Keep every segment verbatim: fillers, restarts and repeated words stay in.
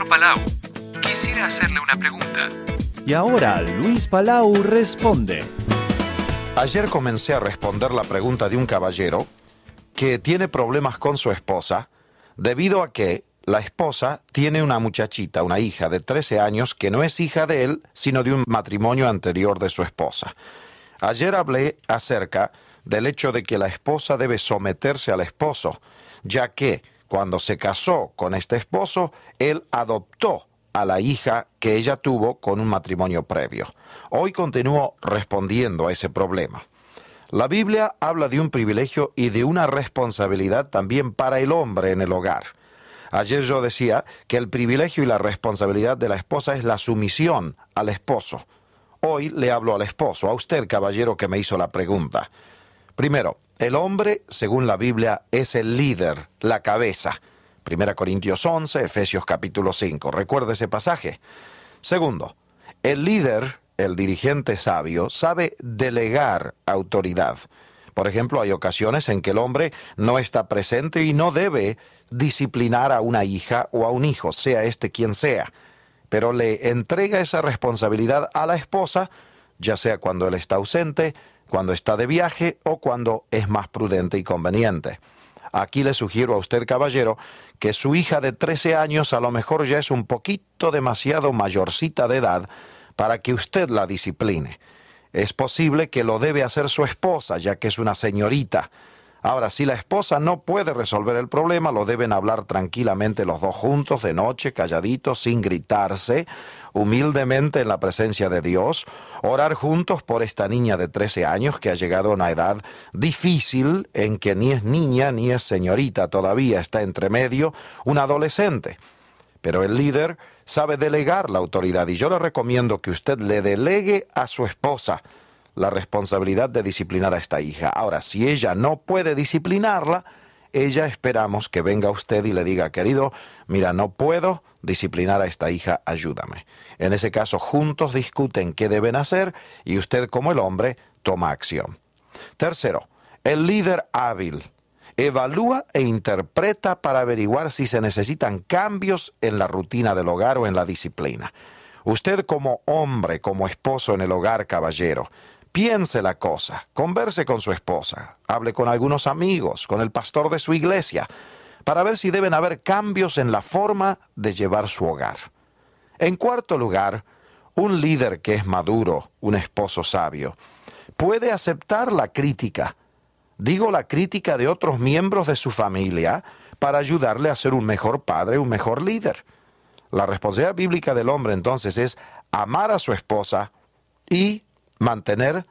Palau. Quisiera hacerle una pregunta. Y ahora Luis Palau responde. Ayer comencé a responder la pregunta de un caballero que tiene problemas con su esposa debido a que la esposa tiene una muchachita, una hija de trece años que no es hija de él, sino de un matrimonio anterior de su esposa. Ayer hablé acerca del hecho de que la esposa debe someterse al esposo, ya que cuando se casó con este esposo, él adoptó a la hija que ella tuvo con un matrimonio previo. Hoy continúo respondiendo a ese problema. La Biblia habla de un privilegio y de una responsabilidad también para el hombre en el hogar. Ayer yo decía que el privilegio y la responsabilidad de la esposa es la sumisión al esposo. Hoy le hablo al esposo, a usted, caballero, que me hizo la pregunta. Primero, el hombre, según la Biblia, es el líder, la cabeza. Primera Corintios once, Efesios capítulo cinco. Recuerda ese pasaje. Segundo, el líder, el dirigente sabio, sabe delegar autoridad. Por ejemplo, hay ocasiones en que el hombre no está presente y no debe disciplinar a una hija o a un hijo, sea este quien sea, pero le entrega esa responsabilidad a la esposa, ya sea cuando él está ausente, cuando está de viaje o cuando es más prudente y conveniente. Aquí le sugiero a usted, caballero, que su hija de trece años a lo mejor ya es un poquito demasiado mayorcita de edad para que usted la discipline. Es posible que lo debe hacer su esposa, ya que es una señorita. Ahora, si la esposa no puede resolver el problema, lo deben hablar tranquilamente los dos juntos, de noche, calladitos, sin gritarse, humildemente en la presencia de Dios, orar juntos por esta niña de trece años que ha llegado a una edad difícil en que ni es niña ni es señorita, todavía está entre medio, un adolescente. Pero el líder sabe delegar la autoridad y yo le recomiendo que usted le delegue a su esposa la responsabilidad de disciplinar a esta hija. Ahora, si ella no puede disciplinarla, ella esperamos que venga usted y le diga, querido, mira, no puedo disciplinar a esta hija, ayúdame. En ese caso, juntos discuten qué deben hacer y usted, como el hombre, toma acción. Tercero, el líder hábil evalúa e interpreta para averiguar si se necesitan cambios en la rutina del hogar o en la disciplina. Usted como hombre, como esposo en el hogar, caballero, piense la cosa, converse con su esposa, hable con algunos amigos, con el pastor de su iglesia, para ver si deben haber cambios en la forma de llevar su hogar. En cuarto lugar, un líder que es maduro, un esposo sabio, puede aceptar la crítica, digo la crítica de otros miembros de su familia, para ayudarle a ser un mejor padre, un mejor líder. La responsabilidad bíblica del hombre entonces es amar a su esposa y mantener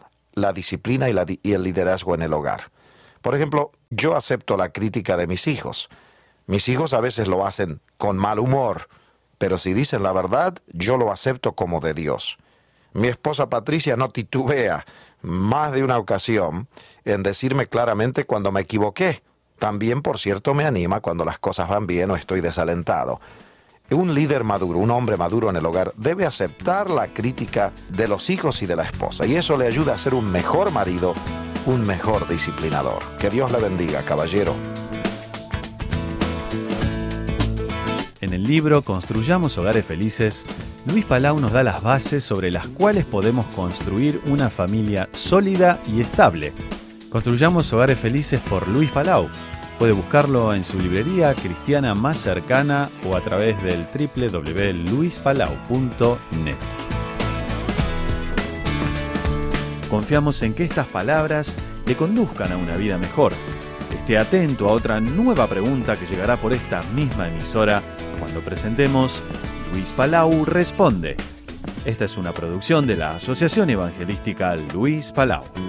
la disciplina y, la, y el liderazgo en el hogar. Por ejemplo, yo acepto la crítica de mis hijos. Mis hijos a veces lo hacen con mal humor, pero si dicen la verdad, yo lo acepto como de Dios. Mi esposa Patricia no titubea más de una ocasión en decirme claramente cuando me equivoqué. También, por cierto, me anima cuando las cosas van bien o estoy desalentado. Un líder maduro, un hombre maduro en el hogar, debe aceptar la crítica de los hijos y de la esposa, y eso le ayuda a ser un mejor marido, un mejor disciplinador. Que Dios le bendiga, caballero. En el libro Construyamos Hogares Felices, Luis Palau nos da las bases sobre las cuales podemos construir una familia sólida y estable. Construyamos Hogares Felices por Luis Palau. Puede buscarlo en su librería cristiana más cercana o a través del doble u doble u doble u punto luis palau punto net. Confiamos en que estas palabras le conduzcan a una vida mejor. Esté atento a otra nueva pregunta que llegará por esta misma emisora cuando presentemos Luis Palau Responde. Esta es una producción de la Asociación Evangelística Luis Palau.